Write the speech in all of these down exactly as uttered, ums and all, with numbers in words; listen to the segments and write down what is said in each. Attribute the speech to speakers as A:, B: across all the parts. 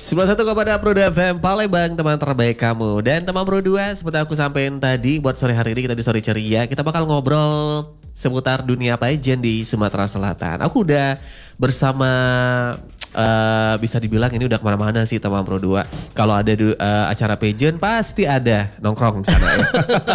A: sembilan puluh satu kepada Pro dua F M Palembang, teman terbaik kamu. Dan teman Pro dua, seperti aku sampaikan tadi, buat sore hari ini kita di Sore Ceria, kita bakal ngobrol seputar dunia pageant di Sumatera Selatan. Aku udah bersama, uh, bisa dibilang ini udah kemana-mana sih teman Pro dua. Kalau ada uh, acara pageant pasti ada nongkrong di sana ya.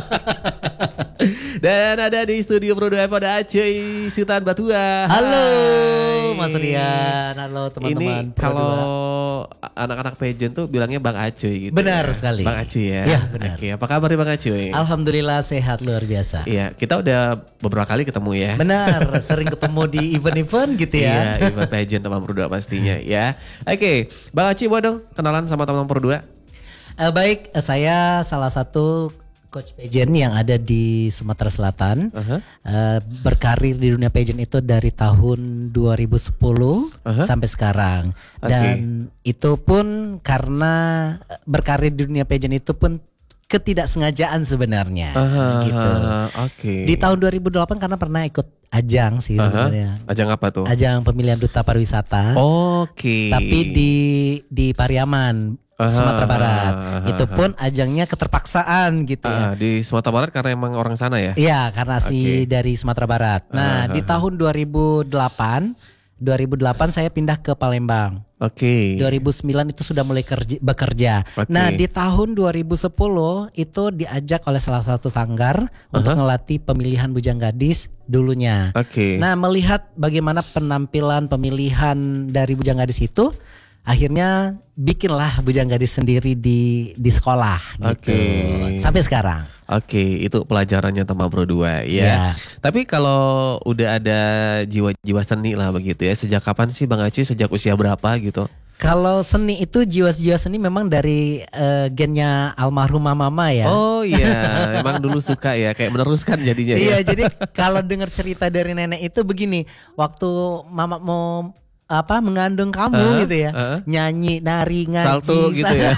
A: Dan ada di studio Pro dua pada Aceh Sultan Batua.
B: Halo Mas Rian, halo teman-teman.
A: Ini kalau anak-anak pageant tuh bilangnya Bang Acoy gitu.
B: Benar
A: ya.
B: sekali.
A: Bang Acoy ya.
B: Iya benar.
A: Oke, apa kabar Bang Acoy?
B: Alhamdulillah sehat luar biasa.
A: Iya, kita udah beberapa kali ketemu ya.
B: Benar, sering ketemu di event-event gitu ya.
A: Iya, event pageant teman Pro dua pastinya ya. Oke, Bang Acoy mau dong kenalan sama teman Pro dua.
B: Uh, baik, saya salah satu coach pageant yang ada di Sumatera Selatan. Uh-huh. uh, berkarir di dunia pageant itu dari tahun dua ribu sepuluh uh-huh. sampai sekarang. Okay. Dan itu pun karena berkarir di dunia pageant itu pun ketidaksengajaan sebenarnya. Uh-huh. Gitu.
A: Oke. Okay.
B: Di tahun dua ribu delapan karena pernah ikut ajang sih uh-huh. sebenarnya.
A: Ajang apa tuh?
B: Ajang pemilihan duta pariwisata.
A: Oke. Okay.
B: Tapi di di Pariaman. Aha, Sumatera Barat. Aha, itu pun ajangnya keterpaksaan gitu
A: aha,
B: ya.
A: Di Sumatera Barat karena emang orang sana ya?
B: Iya, karena asli okay. dari Sumatera Barat. Nah, aha, di tahun dua ribu delapan saya pindah ke Palembang.
A: Oke. Okay.
B: dua ribu sembilan itu sudah mulai kerja, bekerja. Okay. Nah, di tahun dua ribu sepuluh itu diajak oleh salah satu sanggar aha. untuk ngelatih pemilihan bujang gadis dulunya.
A: Oke. Okay.
B: Nah, melihat bagaimana penampilan pemilihan dari bujang gadis itu, akhirnya bikinlah bujang gadis sendiri di di sekolah gitu. Okay. Sampai sekarang.
A: Oke, okay, itu pelajarannya teman Pro dua ya. Yeah. Tapi kalau udah ada jiwa-jiwa seni lah begitu ya. Sejak kapan sih Bang Acoy, sejak usia berapa gitu?
B: Kalau seni itu jiwa-jiwa seni memang dari uh, gennya almarhumah mama ya.
A: Oh iya, memang dulu suka ya, kayak meneruskan jadinya ya.
B: Iya, jadi kalau dengar cerita dari nenek itu begini, waktu mama mau apa mengandung kamu uh, gitu ya, uh, nyanyi, nari, ngaji,
A: salto gitu ya.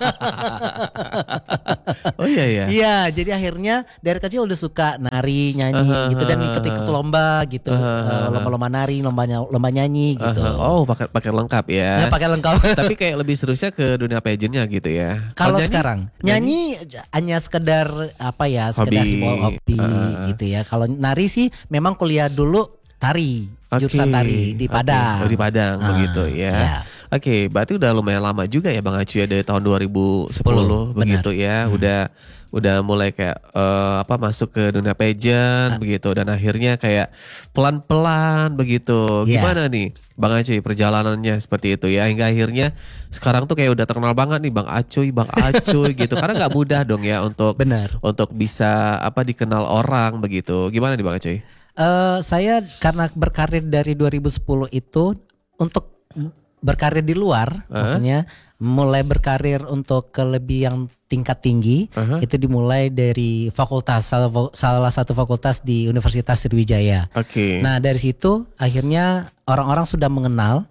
A: Oh iya ya.
B: Iya, jadi akhirnya dari kecil udah suka nari, nyanyi uh, gitu dan ikut-ikut lomba gitu, uh, uh, lomba-lomba nari, lomba lomba nyanyi gitu.
A: Uh, oh, pakai pakai lengkap ya.
B: Ya, pakai lengkap.
A: Tapi kayak lebih seriusnya ke dunia pageantnya gitu ya.
B: Kalau sekarang nyanyi, nyanyi hanya sekedar apa ya, sekedar hobi uh, gitu ya. Kalau nari sih memang kuliah dulu tari. Okay. Jurusan tari di Padang.
A: Okay. Oh, di Padang ah, begitu ya. Yeah. Oke, okay, berarti udah lumayan lama juga ya Bang Acoy ya, dari tahun dua ribu sepuluh begitu ya. Hmm. Udah udah mulai kayak uh, apa masuk ke dunia pageant ah. begitu, dan akhirnya kayak pelan-pelan begitu. Yeah. Gimana nih Bang Acoy perjalanannya seperti itu ya, hingga akhirnya sekarang tuh kayak udah terkenal banget nih Bang Acoy, Bang Acoy gitu. Karena nggak mudah dong ya untuk
B: Benar.
A: untuk bisa apa dikenal orang begitu. Gimana nih Bang Acoy?
B: Uh, saya karena berkarir dari dua ribu sepuluh itu untuk berkarir di luar, uh-huh. maksudnya mulai berkarir untuk ke lebih yang tingkat tinggi, uh-huh. itu dimulai dari fakultas, salah, salah satu fakultas di Universitas Sriwijaya.
A: Oke. Okay.
B: Nah dari situ akhirnya orang-orang sudah mengenal,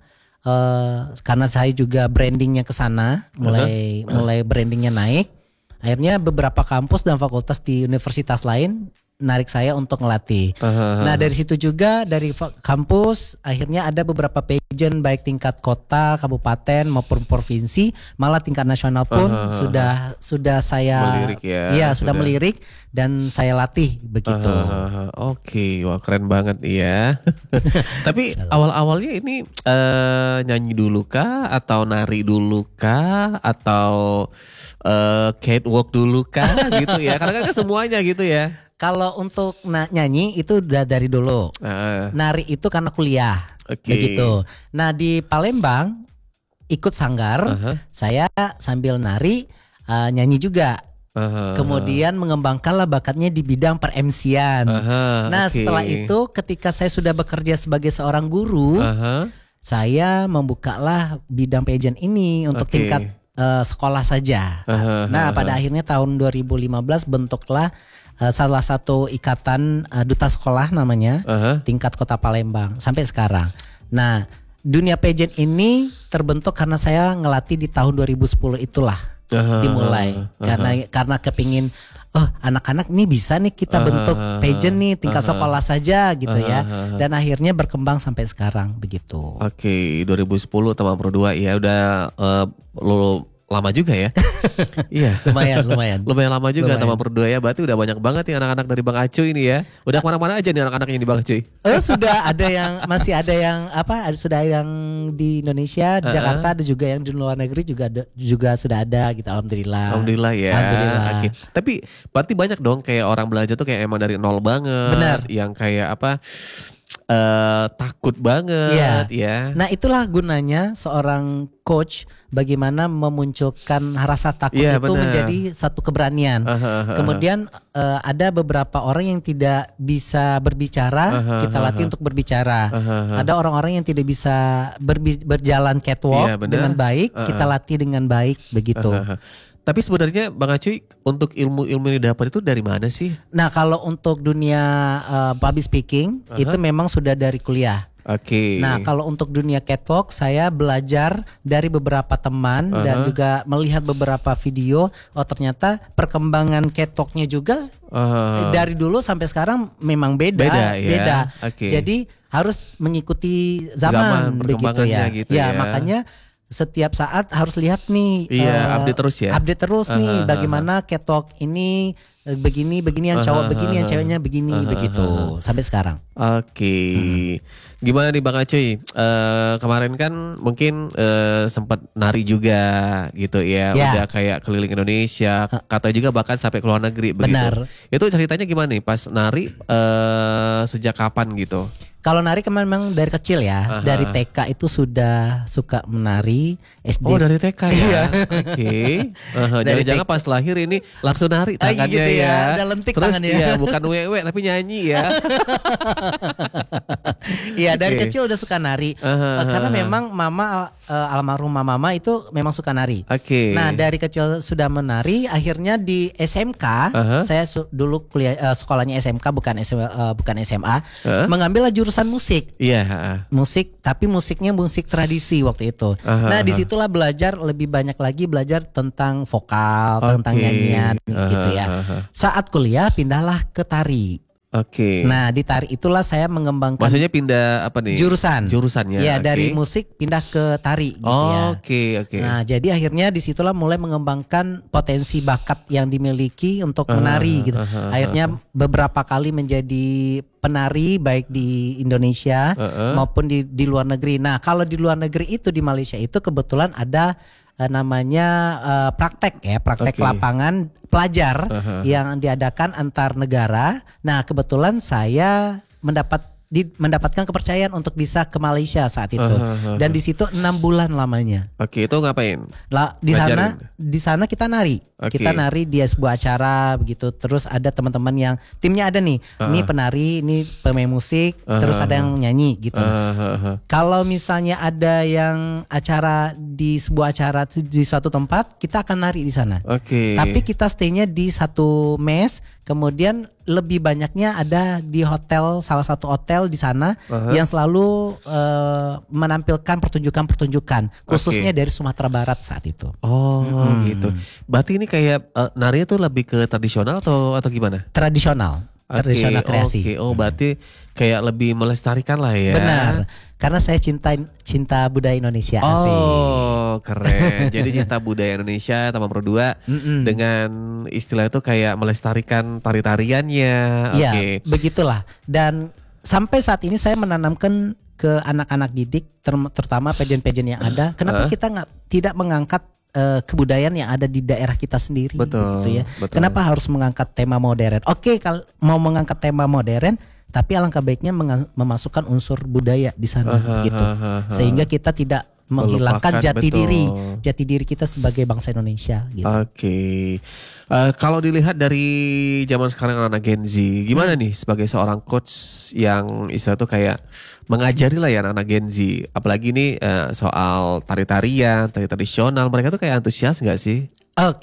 B: uh, karena saya juga brandingnya ke sana, mulai uh-huh. mulai brandingnya naik. Akhirnya beberapa kampus dan fakultas di universitas lain narik saya untuk ngelatih. Uh-huh. Nah dari situ juga dari kampus akhirnya ada beberapa pageant baik tingkat kota, kabupaten maupun provinsi, malah tingkat nasional pun uh-huh. sudah sudah saya
A: melirik ya.
B: Iya sudah, sudah melirik dan saya latih begitu.
A: Uh-huh. Oke, okay. Wah keren banget ya. Tapi awal-awalnya ini uh, nyanyi dulu kah atau nari dulu kah atau uh, catwalk dulu kah gitu ya? Karena kan semuanya gitu ya.
B: Kalau untuk na- nyanyi itu udah dari dulu. Uh. Nari itu karena kuliah.
A: Okay.
B: Begitu. Nah di Palembang ikut sanggar, uh-huh. saya sambil nari uh, nyanyi juga. Uh-huh. Kemudian mengembangkanlah bakatnya di bidang per-M C-an. Uh-huh. Nah okay. setelah itu ketika saya sudah bekerja sebagai seorang guru, uh-huh. saya membukalah bidang pageant ini untuk okay. tingkat uh, sekolah saja. Uh-huh. Nah pada akhirnya tahun dua ribu lima belas bentuklah Uh, salah satu ikatan uh, duta sekolah namanya, uh-huh. tingkat kota Palembang sampai sekarang. Nah dunia pageant ini terbentuk karena saya ngelatih di tahun dua ribu sepuluh itulah uh-huh. dimulai uh-huh. karena karena kepingin oh anak-anak nih bisa nih kita bentuk uh, pageant nih tingkat uh, sekolah saja gitu uh, ya. Dan akhirnya berkembang sampai sekarang begitu.
A: Oke, dua ribu sepuluh Taman Pro dua ya udah uh, lo lama juga ya. Iya,
B: lumayan, lumayan.
A: Lumayan lama juga Taman Pro dua ya. Berarti udah banyak banget nih anak-anak dari Bang Acuy ini ya. Udah kemana-mana aja nih anak-anak ini Bang Acuy.
B: Oh sudah ada yang masih ada yang apa? Sudah yang di Indonesia, di uh-huh. Jakarta, ada juga yang di luar negeri juga ada, juga sudah ada gitu. Alhamdulillah.
A: Alhamdulillah ya.
B: Alhamdulillah.
A: Oke. Tapi berarti banyak dong kayak orang belajar tuh kayak emang dari nol banget.
B: Benar.
A: Yang kayak apa? Uh, takut banget
B: ya.
A: ya.
B: Nah itulah gunanya seorang coach bagaimana memunculkan rasa takut ya, itu bener. Menjadi satu keberanian. Uh, uh, uh, Kemudian uh, ada beberapa orang yang tidak bisa berbicara, uh, uh, kita latih uh, uh, untuk berbicara. Uh, uh, uh. Ada orang-orang yang tidak bisa berbi- berjalan catwalk ya, dengan baik, uh, uh. kita latih dengan baik begitu. Uh, uh, uh.
A: Tapi sebenarnya Bang Acuy untuk ilmu-ilmu yang didapat itu dari mana sih?
B: Nah kalau untuk dunia uh, public speaking uh-huh. itu memang sudah dari kuliah.
A: Oke. Okay.
B: Nah kalau untuk dunia catwalk saya belajar dari beberapa teman uh-huh. dan juga melihat beberapa video. Oh ternyata perkembangan catwalknya juga uh-huh. dari dulu sampai sekarang memang beda.
A: Beda. Ya?
B: Beda.
A: Okay.
B: Jadi harus mengikuti zaman, zaman begitu ya.
A: Gitu
B: ya. Ya
A: ya
B: makanya setiap saat harus lihat nih
A: iya, uh, update terus ya.
B: Update terus uh, nih
A: uh,
B: bagaimana catwalk ini begini begini yang cowok uh, begini uh, yang ceweknya begini uh, begitu uh, sampai sekarang.
A: Oke. Okay. Hmm. Gimana nih Bang Acuy? Uh, kemarin kan mungkin uh, sempat nari juga gitu ya. Yeah. Udah kayak keliling Indonesia, kata juga bahkan sampai ke luar negeri begitu.
B: Benar.
A: Itu ceritanya gimana nih pas nari uh, sejak kapan gitu?
B: Kalau nari kemarin memang dari kecil ya. Aha. Dari T K itu sudah suka menari. S D.
A: Oh dari T K ya. Oke. Okay. Uh, jangan-jangan pas lahir ini langsung nari tangannya gitu ya.
B: ya. Udah lentik
A: terus
B: tangannya.
A: Ya bukan wewe tapi nyanyi ya.
B: Iya dari okay. kecil udah suka nari. Uh, karena memang mama uh, almarhumah mama itu memang suka nari.
A: Oke. Okay.
B: Nah dari kecil sudah menari. Akhirnya di S M K uh-huh. saya su- dulu kuliah uh, sekolahnya S M K bukan S M, uh, bukan S M A. Uh-huh. Mengambil jurusan musik.
A: Iya. Yeah.
B: Musik tapi musiknya musik tradisi waktu itu. Uh-huh. Nah disitulah belajar lebih banyak lagi belajar tentang vokal, okay. tentang nyanyian uh-huh. gitu ya. Saat kuliah pindahlah ke tari.
A: Oke. Okay.
B: Nah di tari itulah saya mengembangkan.
A: Maksudnya pindah apa nih?
B: Jurusan.
A: Jurusannya.
B: Ya
A: okay.
B: dari musik pindah ke tari gitu
A: oh,
B: ya.
A: Oke okay, oke. Okay.
B: Nah jadi akhirnya disitulah mulai mengembangkan potensi bakat yang dimiliki untuk uh, menari gitu. Uh, uh, uh, akhirnya beberapa kali menjadi penari baik di Indonesia uh, uh. maupun di di luar negeri. Nah kalau di luar negeri itu di Malaysia itu kebetulan ada uh, namanya uh, praktek ya praktek okay. lapangan pelajar uh-huh. yang diadakan antar negara. Nah kebetulan saya mendapat di, mendapatkan kepercayaan untuk bisa ke Malaysia saat itu uh-huh. dan di situ enam bulan lamanya.
A: Oke itu ngapain?
B: Lah di sana di sana kita nari. Okay. Kita nari di sebuah acara begitu. Terus ada teman-teman yang timnya ada nih. Uh-huh. Ini penari, ini pemain musik, uh-huh. terus ada yang nyanyi gitu. Uh-huh. Kalau misalnya ada yang acara di sebuah acara di suatu tempat, kita akan nari di sana.
A: Oke. Okay.
B: Tapi kita stay-nya di satu mes, kemudian lebih banyaknya ada di hotel, salah satu hotel di sana uh-huh. yang selalu uh, menampilkan pertunjukan-pertunjukan khususnya okay. dari Sumatera Barat saat itu.
A: Oh, hmm. gitu. Berarti ini kayak uh, nari itu lebih ke tradisional atau atau gimana?
B: Tradisional. Okay, tradisional kreasi.
A: Oke, okay. Oh berarti kayak lebih melestarikan lah ya.
B: Benar. Karena saya cinta cinta budaya Indonesia.
A: Oh
B: asik.
A: Keren. Jadi cinta budaya Indonesia Taman Pro dua dengan istilah itu kayak melestarikan tari-tariannya.
B: Iya,
A: okay.
B: begitulah. Dan sampai saat ini saya menanamkan ke anak-anak didik, ter- terutama pageant-pageant yang ada. Kenapa uh. kita nggak tidak mengangkat uh, kebudayaan yang ada di daerah kita sendiri?
A: Betul.
B: Gitu ya.
A: Betul.
B: Kenapa harus mengangkat tema modern? Oke, kalau mau mengangkat tema modern, tapi alangkah baiknya meng- memasukkan unsur budaya di sana, uh, gitu, uh, uh, uh, sehingga kita tidak menghilangkan jati betul. diri, jati diri kita sebagai bangsa Indonesia. Gitu.
A: Oke, okay. uh, kalau dilihat dari zaman sekarang anak-anak Gen Z, gimana hmm. nih sebagai seorang coach yang istilah tuh kayak mengajari lah ya anak-anak Gen Z, apalagi nih uh, soal tari-tarian, tari tradisional, mereka tuh kayak antusias nggak sih?
B: Oke, okay.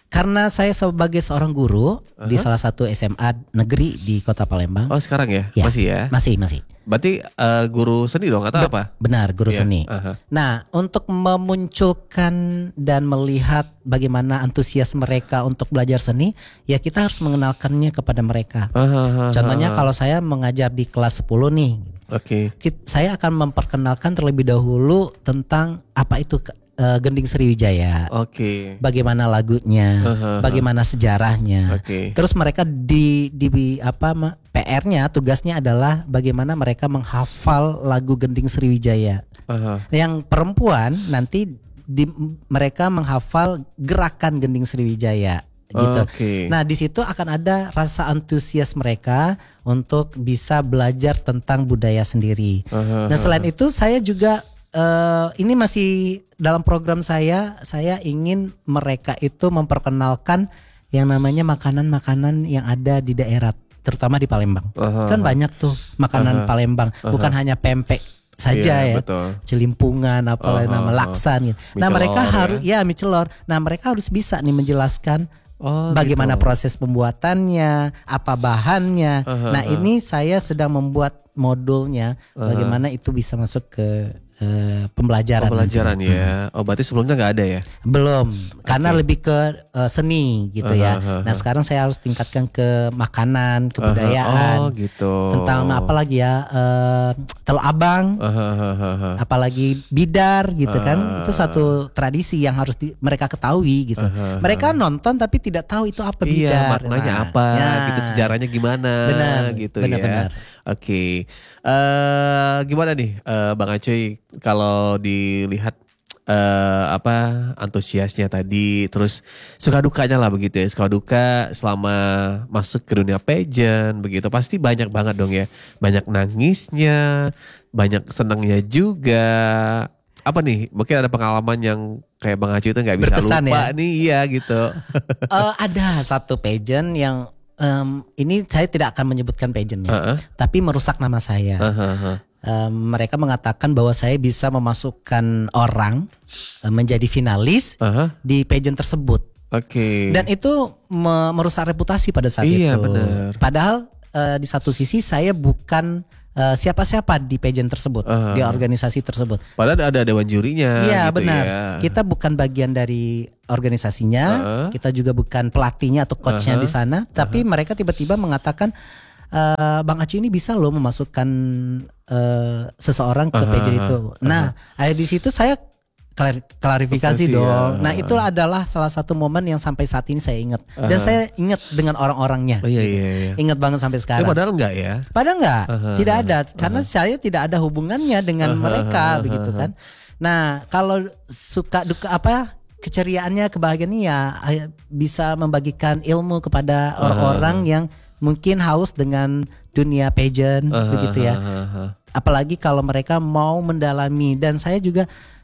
B: karena saya sebagai seorang guru uh-huh. di salah satu S M A negeri di Kota Palembang.
A: Oh sekarang ya?
B: ya
A: Masih ya?
B: Masih, masih.
A: Berarti uh, guru seni dong atau Be- apa?
B: Benar, guru yeah. seni.
A: Uh-huh.
B: Nah, untuk memunculkan dan melihat bagaimana antusias mereka untuk belajar seni, ya kita harus mengenalkannya kepada mereka. Uh-huh. Contohnya kalau saya mengajar di kelas sepuluh nih.
A: Oke.
B: Okay. Saya akan memperkenalkan terlebih dahulu tentang apa itu Uh, Gending Sriwijaya,
A: oke. Okay.
B: Bagaimana lagunya, uh-huh. bagaimana sejarahnya.
A: Okay.
B: Terus mereka di di apa P R-nya, tugasnya adalah bagaimana mereka menghafal lagu Gending Sriwijaya. Uh-huh. Yang perempuan nanti di, mereka menghafal gerakan Gending Sriwijaya. Gitu.
A: Okay.
B: Nah di situ akan ada rasa antusias mereka untuk bisa belajar tentang budaya sendiri. Uh-huh. Nah selain itu saya juga Uh, ini masih dalam program saya, saya ingin mereka itu memperkenalkan yang namanya makanan-makanan yang ada di daerah, terutama di Palembang. Uh-huh. Kan banyak tuh makanan uh-huh. Palembang, uh-huh. bukan hanya pempek saja yeah, ya, betul. Celimpungan, apalah uh-huh. nama laksan. Gitu. Nah mereka ya. harus, ya mie celor. Nah mereka harus bisa nih menjelaskan. Oh, bagaimana gitu. Proses pembuatannya, apa bahannya. Uh-huh. Nah ini saya sedang membuat modulnya, uh-huh. bagaimana itu bisa masuk ke Uh, pembelajaran.
A: Pembelajaran nanti. Ya. Oh berarti sebelumnya nggak ada ya?
B: Belum, karena okay. lebih ke uh, seni gitu uh-huh, ya. Uh-huh. Nah sekarang saya harus tingkatkan ke makanan, kebudayaan.
A: Uh-huh. Oh gitu.
B: Tentang apa lagi ya? Uh, telur abang, uh-huh, uh-huh. apalagi bidar gitu uh-huh. kan? Itu suatu tradisi yang harus di, mereka ketahui gitu. Uh-huh. Mereka nonton tapi tidak tahu itu apa
A: iya,
B: bidar.
A: Iya maknanya
B: nah,
A: apa?
B: Ya.
A: Gitu sejarahnya gimana?
B: Benar,
A: gitu
B: benar-benar.
A: ya. Oke. Okay. Uh, gimana nih, uh, Bang Acoy? Kalau dilihat uh, apa antusiasnya tadi, terus suka dukanya lah begitu ya, suka duka selama masuk ke dunia pageant begitu, pasti banyak banget dong ya, banyak nangisnya, banyak senangnya juga. Apa nih, mungkin ada pengalaman yang kayak Bang Acoy itu nggak bisa
B: berkesan
A: lupa
B: ya?
A: nih, iya gitu.
B: uh, ada satu pageant yang um, ini saya tidak akan menyebutkan pageantnya, uh-uh. tapi merusak nama saya. Uh-huh. Um, mereka mengatakan bahwa saya bisa memasukkan orang um, menjadi finalis uh-huh. di pageant tersebut. Oke. Okay. Dan itu me- merusak reputasi pada saat
A: iya,
B: itu.
A: Bener.
B: Padahal uh, di satu sisi saya bukan uh, siapa-siapa di pageant tersebut, uh-huh. di organisasi tersebut.
A: Padahal ada dewan jurinya.
B: Iya
A: gitu
B: benar.
A: Ya.
B: Kita bukan bagian dari organisasinya, uh-huh. kita juga bukan pelatihnya atau coachnya uh-huh. di sana. Tapi uh-huh. mereka tiba-tiba mengatakan, Uh, Bang Acoy ini bisa loh memasukkan uh, seseorang ke uh-huh, pageant itu. Nah, uh-huh. akhir di situ saya klar- klarifikasi Bukasi, dong. Ya. Nah, itu adalah salah satu momen yang sampai saat ini saya ingat. Uh-huh. Dan saya ingat dengan orang-orangnya.
A: Oh, iya, iya, iya.
B: Ingat banget sampai sekarang.
A: Ya, padahal enggak ya?
B: Padahal enggak, uh-huh. tidak ada. Karena uh-huh. saya tidak ada hubungannya dengan uh-huh. mereka, uh-huh. begitu kan. Nah, kalau suka duka apa keceriaannya, kebahagiaannya ya bisa membagikan ilmu kepada uh-huh. orang-orang yang mungkin haus dengan dunia pageant uh, begitu ya. Uh, uh, uh. Apalagi kalau mereka mau mendalami, dan saya juga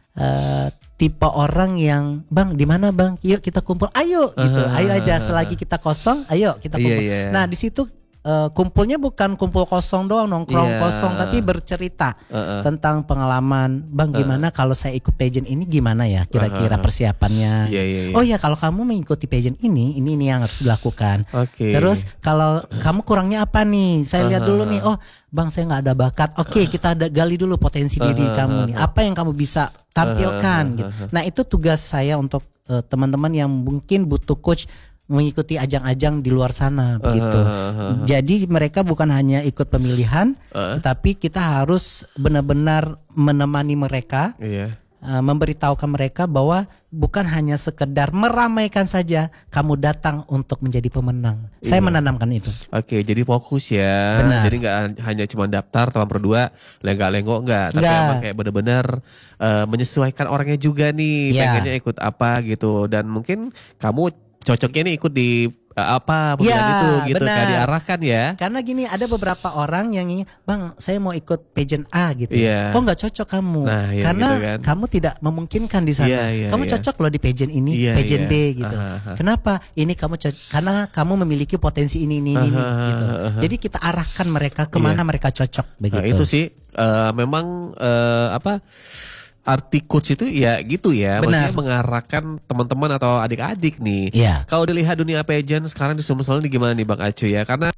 B: uh, tipe orang yang bang di mana bang, yuk kita kumpul, ayo gitu, uh, ayo aja selagi kita kosong, ayo kita kumpul. Yeah, yeah. Nah di situ uh, kumpulnya bukan kumpul kosong doang, nongkrong yeah. kosong, tapi bercerita uh, uh. tentang pengalaman. Bang gimana uh. kalau saya ikut pageant ini, gimana ya kira-kira uh, uh. persiapannya? Yeah, yeah, yeah. Oh ya kalau kamu mengikuti pageant ini, ini ini yang harus dilakukan. Okay. Terus kalau uh. kamu kurangnya apa nih? Saya uh, lihat dulu nih. Oh bang saya nggak ada bakat. Oke okay, uh. kita ada, gali dulu potensi uh, diri uh, kamu nih. Apa yang kamu bisa tampilkan? Uh, uh, uh, gitu. Nah itu tugas saya untuk uh, teman-teman yang mungkin butuh coach mengikuti ajang-ajang di luar sana begitu. Uh, uh, uh, uh. Jadi mereka bukan hanya ikut pemilihan, uh. tapi kita harus benar-benar menemani mereka, yeah. uh, memberitahukan mereka bahwa bukan hanya sekedar meramaikan saja, kamu datang untuk menjadi pemenang. Saya yeah. menanamkan itu.
A: Oke, jadi fokus ya. Benar. Jadi nggak hanya cuma daftar tahun berdua, lenggak-lenggok nggak, tapi emang kayak benar-benar uh, menyesuaikan orangnya juga nih, yeah. pengennya ikut apa gitu, dan mungkin kamu cocoknya nih ikut di uh, apa pemilihan ya, itu gitu benar. Kan diarahkan ya. Karena gini ada beberapa orang yang ingin, bang saya mau ikut pageant A gitu. Yeah. Kok nggak cocok kamu? Nah, ya karena gitu kan. Kamu tidak memungkinkan di sana. Yeah, yeah, kamu yeah. cocok loh di pageant ini, yeah, pageant yeah. B gitu. Aha, aha. Kenapa? Ini kamu cocok karena kamu memiliki potensi ini ini aha, ini gitu. Aha. Jadi kita arahkan mereka kemana yeah. mereka cocok begitu. Nah, itu sih uh, memang uh, apa? arti coach itu ya gitu ya,
B: Benar.
A: maksudnya mengarahkan teman-teman atau adik-adik nih.
B: Iya.
A: Kalau dilihat dunia pageant sekarang di Sumsel ini gimana nih Bang Acu ya? Karena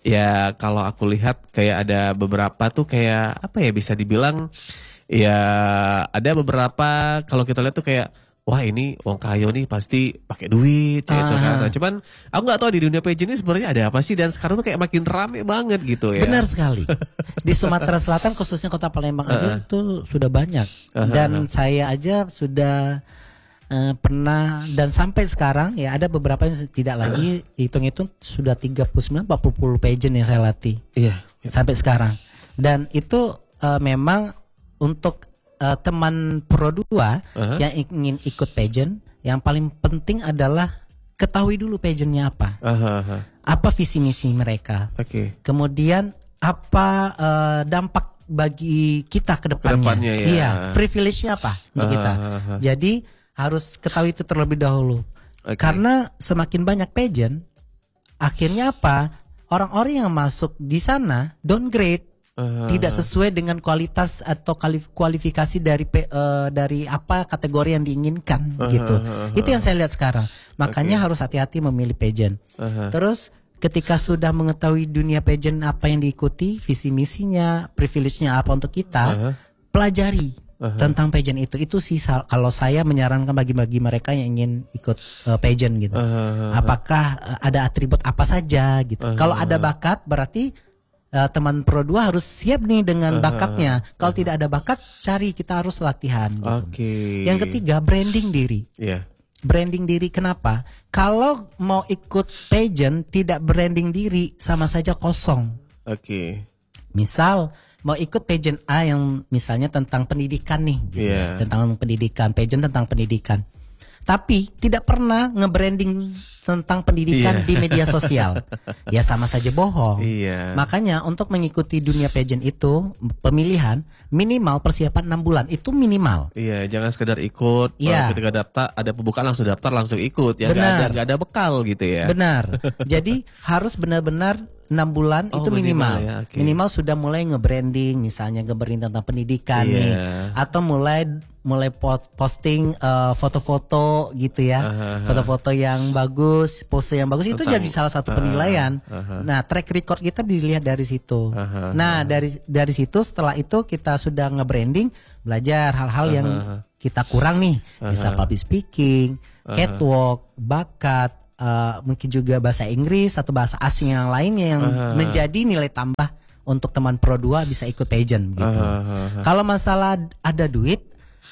A: ya kalau aku lihat kayak ada beberapa tuh kayak apa ya bisa dibilang ya ada beberapa kalau kita lihat tuh kayak wah ini wong kayo nih pasti pakai duit gitu
B: Ah.
A: kan. Nah, cuman aku nggak tahu di dunia pageant ini sebenarnya ada apa sih dan sekarang tuh kayak makin rame banget gitu ya.
B: Benar sekali. Di Sumatera Selatan khususnya Kota Palembang aja itu sudah banyak. Dan saya aja sudah eh, pernah dan sampai sekarang ya ada beberapa yang tidak lagi hitung-hitung sudah tiga puluh sembilan empat puluh pageant yang saya latih.
A: Iya.
B: Sampai sekarang. Dan itu eh, memang untuk eh, teman Pro dua
A: Uh-huh.
B: yang ingin ikut pageant, yang paling penting adalah ketahui dulu pageantnya apa.
A: Aha, aha.
B: Apa visi misi mereka.
A: Oke.
B: Kemudian apa eh, dampak bagi kita ke depannya.
A: Kedepannya, ya.
B: Iya, privilege-nya apa untuk
A: Ah,
B: kita.
A: ah, ah.
B: Jadi harus ketahui itu terlebih dahulu.
A: Oke.
B: Karena semakin banyak pageant, akhirnya apa? Orang-orang yang masuk di sana downgrade,
A: Ah,
B: tidak sesuai dengan kualitas atau kalif- kualifikasi dari pe- eh, dari apa kategori yang diinginkan gitu.
A: ah, ah,
B: Itu yang saya lihat sekarang. Makanya harus hati-hati memilih pageant.
A: aha.
B: Terus ketika sudah mengetahui dunia pageant apa yang diikuti, visi misinya, privilege-nya apa untuk kita,
A: Aha.
B: pelajari tentang pageant itu. Itu sih sal- kalau saya menyarankan bagi-bagi mereka yang ingin ikut uh, pageant gitu.
A: Aha.
B: Apakah uh, ada atribut apa saja gitu. Kalau ada bakat berarti uh, teman Pro dua harus siap nih dengan bakatnya. Kalau tidak ada bakat, cari, kita harus latihan gitu.
A: Oke.
B: Yang ketiga, branding diri.
A: Iya.
B: Branding diri kenapa? Kalau mau ikut pageant tidak branding diri sama saja kosong.
A: Oke.
B: Misal mau ikut pageant A yang misalnya tentang pendidikan nih, gitu
A: Iya.
B: ya, tentang pendidikan, pageant tentang pendidikan. Tapi tidak pernah nge-branding tentang pendidikan
A: Iya.
B: di media sosial. Ya sama saja bohong.
A: Iya.
B: Makanya untuk mengikuti dunia pageant itu pemilihan minimal persiapan enam bulan itu minimal.
A: Iya, jangan sekedar ikut.
B: Iya.
A: Kalau ketika daftar, ada pembukaan langsung daftar, langsung ikut. Ya, nggak
B: Benar.
A: ada, nggak ada bekal gitu ya.
B: Benar. Jadi harus benar-benar enam bulan
A: Oh,
B: itu minimal.
A: minimal ya, oke.
B: Minimal sudah mulai nge-branding, misalnya nge-branding tentang pendidikan
A: Iya.
B: nih, atau mulai mulai pot- posting eh, foto-foto gitu ya.
A: Aha.
B: Foto-foto yang bagus, pose yang bagus itu
A: Tentang-
B: jadi salah satu penilaian. Nah, track record kita dilihat dari situ.
A: Aha.
B: Nah, dari dari situ setelah itu kita sudah nge-branding, belajar hal-hal yang kita kurang nih, bisa public speaking, catwalk, bakat, eh, mungkin juga bahasa Inggris atau bahasa asing yang lainnya yang menjadi nilai tambah untuk teman Pro dua bisa ikut pageant gitu.
A: Aha.
B: Kalau masalah ada duit,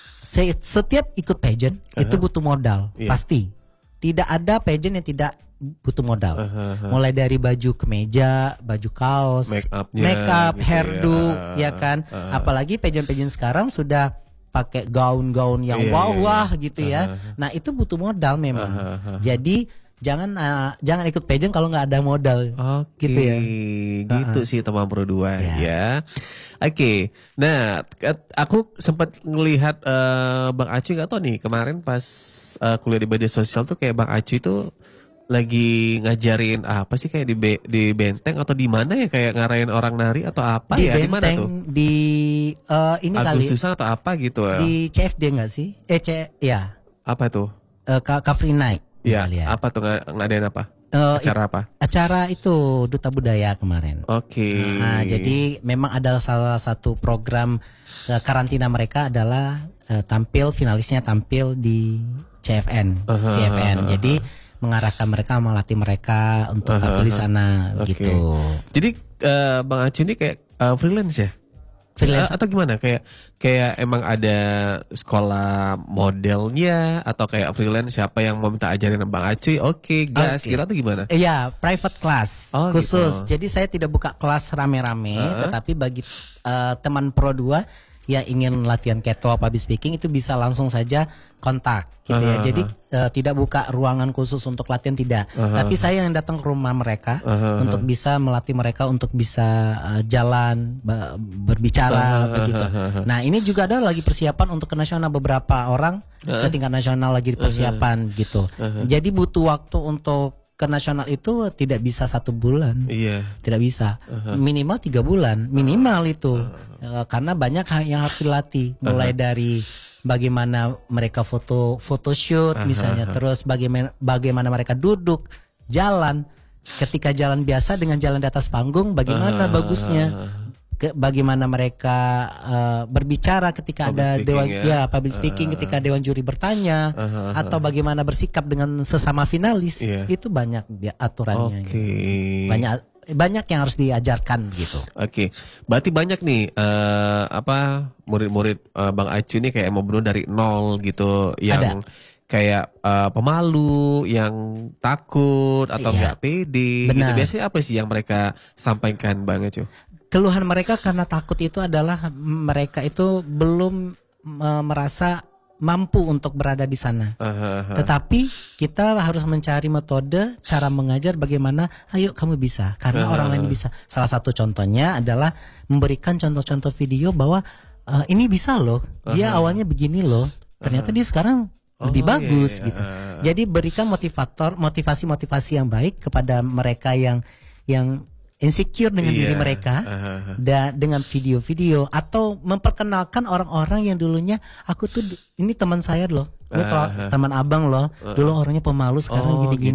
B: se- setiap ikut pageant itu butuh modal,
A: Iya.
B: pasti. Tidak ada pageant yang tidak butuh modal.
A: Aha.
B: Mulai dari baju kemeja, baju kaos,
A: Make upnya
B: make up,
A: gitu
B: hairdo,
A: ya.
B: ya kan. Apalagi pageant-pageant sekarang sudah pakai gaun-gaun yang
A: Iya,
B: wah
A: iya,
B: wah gitu ya. Nah itu butuh modal memang. Jadi jangan uh, jangan ikut pageant kalau nggak ada modal.
A: Oke,
B: Gitu ya.
A: gitu sih teman Pro dua ya. Oke, nah k- aku sempat ngelihat eh, Bang Acu nggak tahu nih kemarin pas eh, kuliah di media sosial tuh kayak Bang Acu itu lagi ngajarin apa sih kayak di be- di Benteng atau di mana ya kayak ngarahin orang nari atau apa
B: Di
A: ya di mana
B: Benteng,
A: tuh?
B: di uh, ini kali
A: Agustusan atau apa gitu ya?
B: di C F D nggak sih? Eh C ya,
A: Apa tuh?
B: uh, Ka- Car Free Night.
A: Ya,
B: kali ya.
A: apa tuh ng- ngadain apa?
B: Eh,
A: Acara apa?
B: Acara itu Duta Budaya kemarin.
A: Oke.
B: Nah, jadi memang ada salah satu program eh, karantina mereka adalah eh, tampil finalisnya tampil di C F N, C F N. Jadi mengarahkan mereka, melatih mereka untuk tampil di sana
A: Oke.
B: gitu.
A: Jadi eh, Bang Acu ini kayak eh, freelance ya?
B: Freelance.
A: Eh, atau gimana? Kayak kayak emang ada sekolah modelnya atau kayak freelance siapa yang mau minta ajarin Bang Acu? Oke, gas
B: Oke.
A: gitu atau gimana?
B: Iya, private class
A: Oh,
B: khusus.
A: gitu.
B: Jadi saya tidak buka kelas rame-rame, tetapi bagi eh, teman Pro dua yang ingin latihan catwalk, public speaking itu bisa langsung saja kontak gitu ya. Jadi eh, tidak buka ruangan khusus untuk latihan tidak. Tapi saya yang datang ke rumah mereka untuk bisa melatih mereka untuk bisa eh, jalan, ba- berbicara begitu. Nah, ini juga ada lagi persiapan untuk ke nasional, beberapa orang ke tingkat nasional lagi di persiapan gitu. Jadi butuh waktu untuk ke nasional itu tidak bisa satu bulan,
A: iya,
B: tidak bisa, uh-huh. minimal tiga bulan, minimal uh-huh. itu, uh, karena banyak yang harus dilatih, mulai uh-huh. dari bagaimana mereka foto photoshoot uh-huh. misalnya, terus bagaimana bagaimana mereka duduk, jalan, ketika jalan biasa dengan jalan di atas panggung, bagaimana uh-huh. bagusnya. Ke, bagaimana mereka uh, berbicara ketika public ada dewan ya, ya public speaking uh, ketika dewan juri bertanya uh, uh, uh, atau bagaimana bersikap dengan sesama finalis yeah. itu banyak dia aturannya
A: okay.
B: gitu. banyak banyak yang harus diajarkan gitu.
A: Oke, okay. Berarti banyak nih uh, apa murid-murid uh, Bang Acu nih kayak mau benar dari nol gitu yang ada. Kayak uh, pemalu, yang takut atau
B: iya.
A: nggak pede gitu. Biasanya apa sih yang mereka sampaikan Bang Acu?
B: Keluhan mereka karena takut itu adalah mereka itu belum uh, merasa mampu untuk berada di sana. Uh, uh, uh. Tetapi kita harus mencari metode cara mengajar bagaimana ayo kamu bisa karena uh, orang lain bisa. Salah satu contohnya adalah memberikan contoh-contoh video bahwa uh, ini bisa loh. Dia uh, awalnya begini loh. Ternyata uh, dia sekarang lebih oh, bagus yeah, yeah. gitu. Jadi berikan motivator, motivasi-motivasi yang baik kepada mereka yang yang insecure dengan yeah. diri mereka uh-huh. dan dengan video-video atau memperkenalkan orang-orang yang dulunya aku tuh ini teman saya loh, ini uh-huh. teman abang loh, uh-huh. dulu orangnya pemalu sekarang oh, gini-gini.